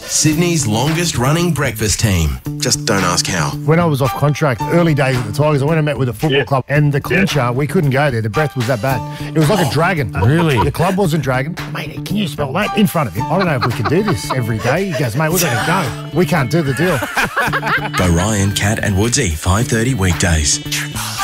Sydney's longest running breakfast team. Just don't ask how. When I was off contract, early days at the Tigers, I went and met with a football club, and the clincher, we couldn't go there. The breath was that bad. It was like a dragon. Really? The club wasn't dragon. Mate, can you spell that? In front of him. I don't know if we can do this every day. He goes, mate, we're going to go. We can't do the deal. Go Ryan, Cat and Woodsy, 5:30 weekdays.